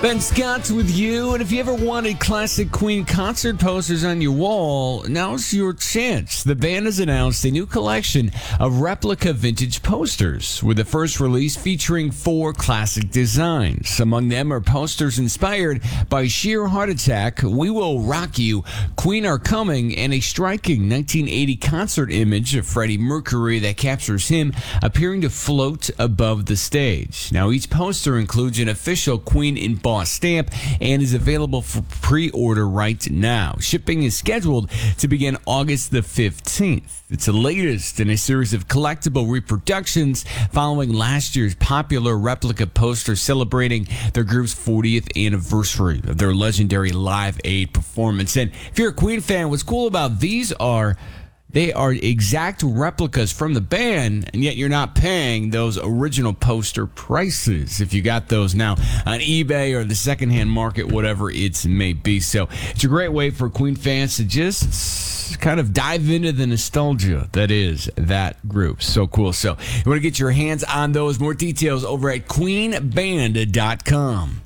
Ben Scott's with you, and if you ever wanted classic Queen concert posters on your wall, now's your chance. The band has announced a new collection of replica vintage posters, with the first release featuring 4 classic designs. Among them are posters inspired by Sheer Heart Attack, We Will Rock You, Queen Are Coming, and a striking 1980 concert image of Freddie Mercury that captures him appearing to float above the stage. Now, each poster includes an official Queen embossed stamp and is available for pre-order right now. Shipping is scheduled to begin August the 15th. It's the latest in a series of collectible reproductions following last year's popular replica poster celebrating their group's 40th anniversary of their legendary Live Aid performance. And if you're a Queen fan, what's cool about these are they are exact replicas from the band, and yet you're not paying those original poster prices if you got those now on eBay or the secondhand market, whatever it may be. So it's a great way for Queen fans to just kind of dive into the nostalgia that is that group. So cool. So you want to get your hands on those, more details over at queenband.com.